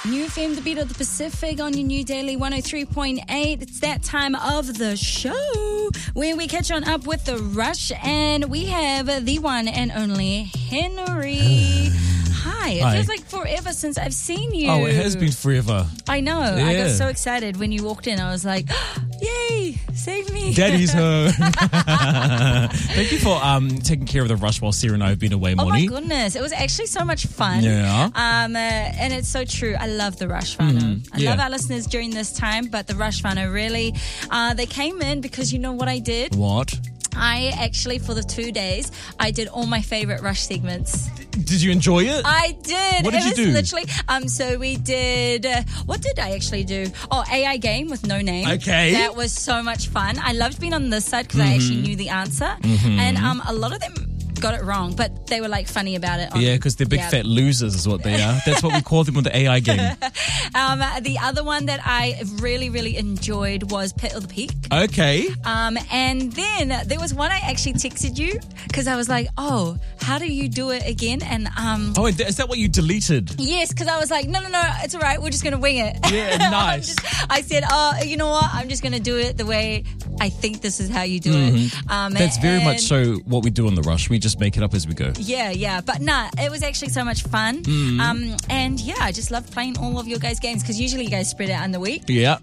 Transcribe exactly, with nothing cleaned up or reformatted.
New F M, the beat of the Pacific on your new daily one oh three point eight. It's that time of the show where we catch on up with the rush, and we have the one and only Henry. Hi. It Hi. feels like forever since I've seen you. Oh, it has been forever. I know. I got Yeah. so excited when you walked in. I was like, yay, save me. Daddy's home. Thank you for um, taking care of the rush while Sarah and I have been away, Oh Moni. my goodness. It was actually so much fun. Yeah. Um, uh, and it's so true. I love the Rush Whānau. Mm, I yeah. love our listeners during this time, but the Rush Whānau really, uh, they came in because you know what I did? What? I actually, for the two days, I did all my favorite Rush segments. Did you enjoy it? I did. What did it you was do? literally, um, so we did, uh, what did I actually do? Oh, A I game with no name. Okay. That was so much fun. I loved being on this side because Mm-hmm. I actually knew the answer. And um, a lot of them got it wrong, but they were like funny about it. On, Yeah, because they're big yeah. fat losers is what they are. That's what we call them with the A I game. Um, the other one that I really, really enjoyed was Pit of the Peak. Okay. Um, and then there was one I actually texted you because I was like, oh, how do you do it again? And um, Oh, is that what you deleted? yes, because I was like, no, no, no, it's all right. We're just going to wing it. Yeah, I'm nice. just- I said, oh, you know what? I'm just going to do it the way I think this is how you do it. Um, That's very and- much so what we do on the rush. We just make it up as we go. Yeah, yeah. But nah, it was actually so much fun. Mm-hmm. Um, and yeah, I just love playing all of your guys' games because usually you guys spread out in the week. Yeah.